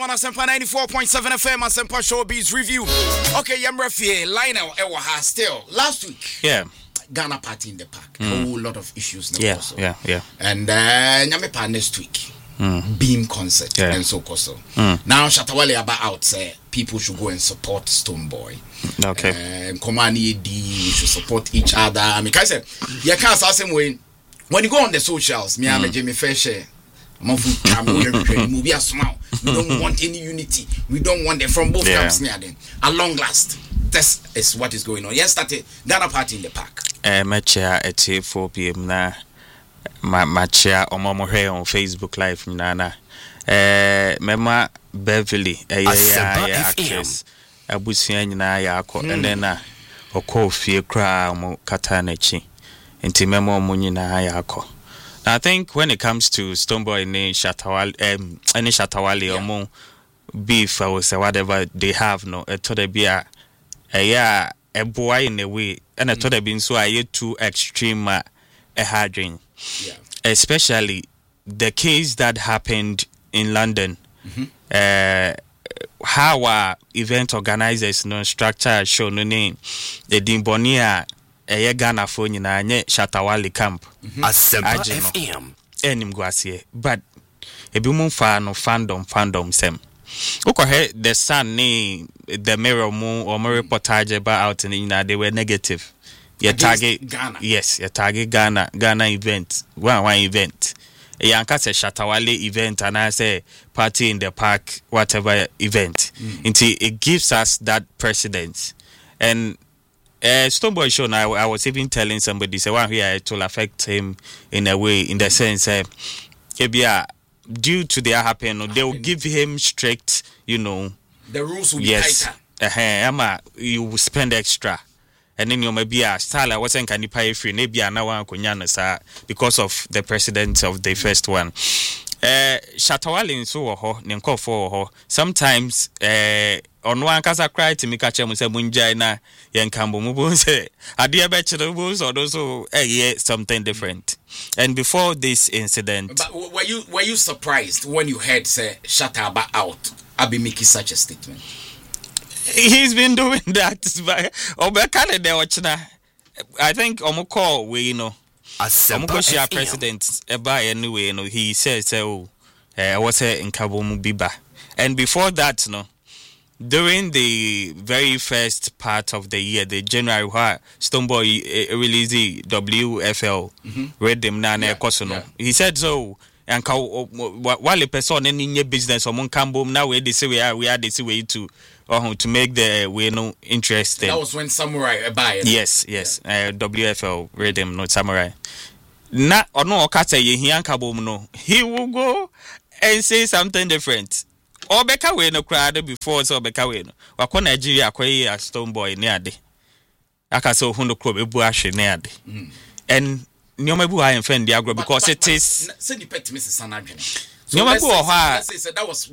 on Asempa 94.7 FM Asempa Showbiz Review. Okay, Yamrefie, Lionel Ewaha still. Last week. Yeah. Ghana Party in the Park. A whole lot of issues. Yeah. And Nyamepa next week. Beam concert and so koso. Now Shatawale about out say people should go and support Stonebwoy. Okay. Komani D should support each other. I mean, I said, you can't say same way. When you go on the socials, me and Jamie Fisher, we don't want any unity. We don't want them from both camps near them. At long last, this is what is going on. Yesterday, Ghana Party in the Park. My chair at 4 p.m. na. My chair on Facebook Live nana. Mema Beverly, actress. Abusia nyina ya akọ and then okọ fie kra mo katanechi. Enti memo mo nyina ya akọ. I think when it comes to Stonebwoy and Shatawale or beef or whatever they have no to the beer a boy in a way and I thought I've been so I too extreme a hardring. Especially the case that happened in London. How our event organizers no structure show no name the Dimbonia a Ghana phone in a Shatawale camp. Asempa FM. Enim guasie, but a bimun fan of fandom sem. Okay, the Sun the Mirror Moon or Mirror reportage about out in they were negative. Your target Ghana. Yes, your target Ghana event. One event. A Yankase Shatawale event and I say party in the park, whatever event. Until it gives us that precedence. And Stonebwoy show now I was even telling somebody say one here it will affect him in a way in the sense due to their happen they will give him strict the rules will be tighter. You will spend extra and then you may be a style I wasn't can you pay free maybe now because of the precedent of the first one. Shatawale so ho for sometimes on one kasa cry to me catch him say munjai na yenkambo mubo say ade be chirobos or those something different. And before this incident, but were you surprised when you heard say Shataba out Abi making such a statement? He's been doing that but Canada watchna I think omoko we Omoko president anyway he says I was in Kabomu Biba. And before that during the very first part of the year, the January where Stonebwoy released the WFL read them na kosono. He said so and while a person in business or Moncambo now we say we are this way to make the interested. That was when Samurai buy. Yes. WFL read them not Samurai. Na no okata ye hiankabo no. He will go and say something different. Obeka we no crowd before so obeka we no. Wako Nigeria akoye a Stonebwoy ne ade. Aka so hundo club ebu ahwe ne ade. And nyoma bu ha enfend agro because it is say the pet Mrs. Sanadwene. Nyoma bu ho that was